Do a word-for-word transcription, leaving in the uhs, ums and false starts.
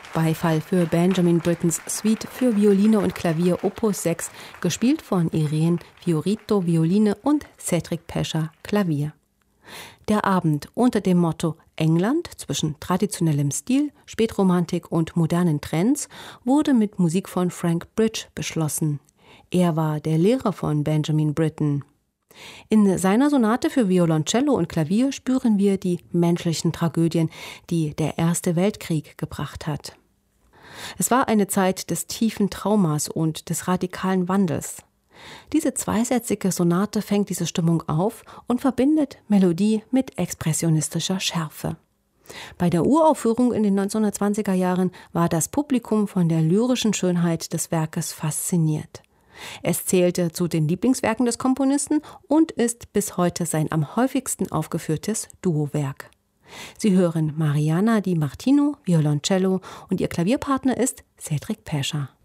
Beifall für Benjamin Brittens Suite für Violine und Klavier Opus sechs, gespielt von Irene Fiorito Violine und Cedric Pescher Klavier. Der Abend unter dem Motto England zwischen traditionellem Stil, Spätromantik und modernen Trends wurde mit Musik von Frank Bridge beschlossen. Er war der Lehrer von Benjamin Britten. In seiner Sonate für Violoncello und Klavier spüren wir die menschlichen Tragödien, die der Erste Weltkrieg gebracht hat. Es war eine Zeit des tiefen Traumas und des radikalen Wandels. Diese zweisätzige Sonate fängt diese Stimmung auf und verbindet Melodie mit expressionistischer Schärfe. Bei der Uraufführung in den neunzehnhundertzwanziger Jahren war das Publikum von der lyrischen Schönheit des Werkes fasziniert. Es zählte zu den Lieblingswerken des Komponisten und ist bis heute sein am häufigsten aufgeführtes Duowerk. Sie hören Mariana Di Martino, Violoncello, und ihr Klavierpartner ist Cedric Pescher.